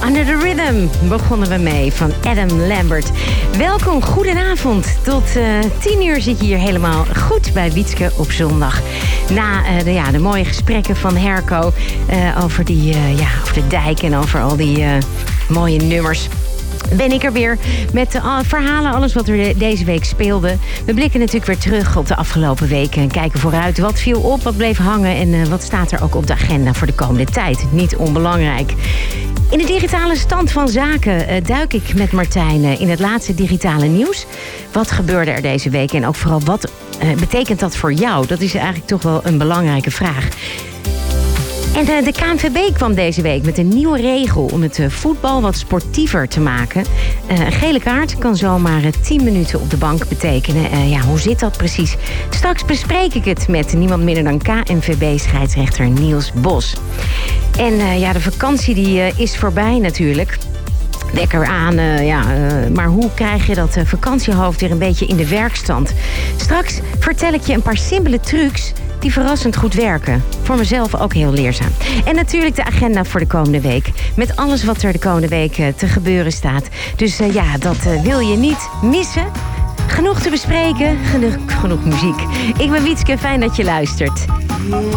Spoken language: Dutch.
Under the Rhythm begonnen we mee van Adam Lambert. Welkom, goedenavond. Tot 10 uur zit je hier helemaal goed bij Wietske op zondag. Na de mooie gesprekken van Herco over de dijk en over al die mooie nummers. Ben ik er weer met verhalen, alles wat er deze week speelde. We blikken natuurlijk weer terug op de afgelopen weken en kijken vooruit. Wat viel op, wat bleef hangen en wat staat er ook op de agenda voor de komende tijd. Niet onbelangrijk. In de digitale stand van zaken duik ik met Martijn in het laatste digitale nieuws. Wat gebeurde er deze week en ook vooral wat betekent dat voor jou? Dat is eigenlijk toch wel een belangrijke vraag. En de KNVB kwam deze week met een nieuwe regel om het voetbal wat sportiever te maken. Een gele kaart kan zomaar 10 minuten op de bank betekenen. Hoe zit dat precies? Straks bespreek ik het met niemand minder dan KNVB-scheidsrechter Niels Bos. En de vakantie die is voorbij natuurlijk. Lekker aan, maar hoe krijg je dat vakantiehoofd weer een beetje in de werkstand? Straks vertel ik je een paar simpele trucs die verrassend goed werken. Voor mezelf ook heel leerzaam. En natuurlijk de agenda voor de komende week. Met alles wat er de komende week te gebeuren staat. Dus dat wil je niet missen. Genoeg te bespreken, genoeg muziek. Ik ben Wietske, fijn dat je luistert.